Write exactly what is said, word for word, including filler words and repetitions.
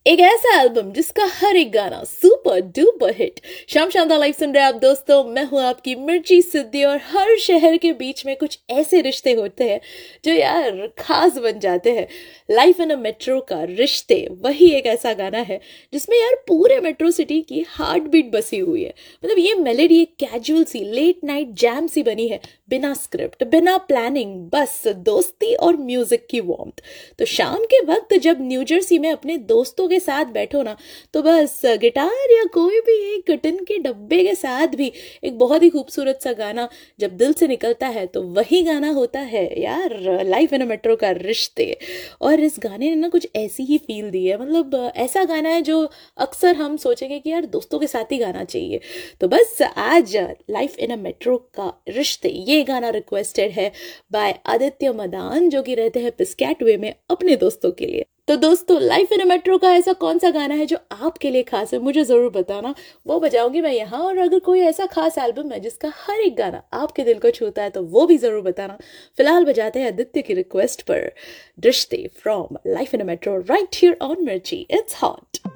एक ऐसा एल्बम जिसका हर एक गाना सुपर डुपर हिट। शाम शानदार लाइव सुन रहे हैं आप दोस्तों, मैं हूं आपकी मिर्ची सिद्धि। और हर शहर के बीच में कुछ ऐसे रिश्ते होते हैं जो यार खास बन जाते हैं। लाइफ इन अ मेट्रो का रिश्ते वही एक ऐसा गाना है जिसमें यार पूरे मेट्रो सिटी की हार्ट बीट बसी हुई है। मतलब ये मेलेडी एक कैजुअल सी लेट नाइट जैम सी बनी है, बिना स्क्रिप्ट बिना प्लानिंग, बस दोस्ती और म्यूजिक की वार्मथ। तो शाम के वक्त जब न्यू जर्सी में अपने दोस्तों के साथ बैठो ना, तो बस गिटार या कोई भी एक टिन के डब्बे के साथ भी एक बहुत ही खूबसूरत सा गाना जब दिल से निकलता है तो वही गाना होता है यार लाइफ इन अ मेट्रो का रिश्ते। और इस गाने ने ना कुछ ऐसी ही फील दी है। मतलब ऐसा गाना है जो अक्सर हम सोचेंगे कि यार दोस्तों के साथ ही गाना चाहिए। तो बस आज लाइफ इन अ मेट्रो का रिश्ते ये गाना रिक्वेस्टेड है बाय आदित्य मदान, जो कि रहते हैं पिस्कैट वे में अपने दोस्तों के लिए। तो दोस्तों, लाइफ इन अ मेट्रो का ऐसा कौन सा गाना है जो आपके लिए खास है, मुझे जरूर बताना, वो बजाऊंगी मैं यहाँ। और अगर कोई ऐसा खास एल्बम है जिसका हर एक गाना आपके दिल को छूता है तो वो भी जरूर बताना। फिलहाल बजाते हैं आदित्य की रिक्वेस्ट पर रिश्ते from life in a metro right here on मिर्ची। It's hot.